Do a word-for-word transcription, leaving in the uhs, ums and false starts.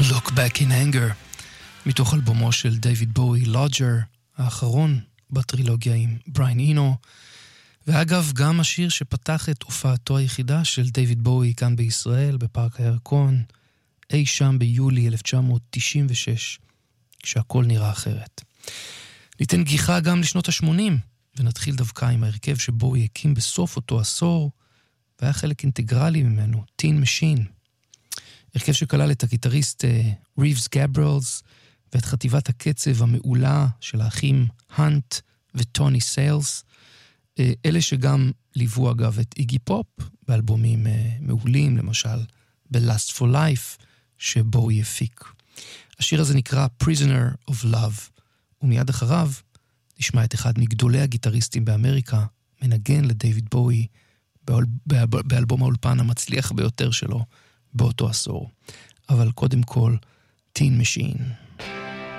Look Back in Anger, מתוך אלבומו של דיוויד בואי, לודג'ר, האחרון בטרילוגיה עם בריין אינו, ואגב גם השיר שפתח את הופעתו היחידה של דיוויד בואי כאן בישראל, בפארק הירקון, אי שם ביולי אלף תשע מאות תשעים ושש, כשהכל נראה אחרת. ניתן גיחה גם לשנות ה-שמונים, ונתחיל דווקא עם ההרכב שבואי הקים בסוף אותו עשור, והיה חלק אינטגרלי ממנו, טין משין. הרכב שכלל את הגיטריסט ריבס גבריאלס, ואת חטיבת הקצב המעולה של האחים הנט וטוני סיילס, אלה שגם ליוו אגב את איגי פופ, באלבומים מעולים, למשל ב-Last for Life, שבואי הפיק. השיר הזה נקרא Prisoner of Love, ומיד אחריו נשמע את אחד מגדולי הגיטריסטים באמריקה, מנגן לדיוויד בואי, באלבום האולפן המצליח ביותר שלו באותו עשור. אבל קודם כל, טין משין.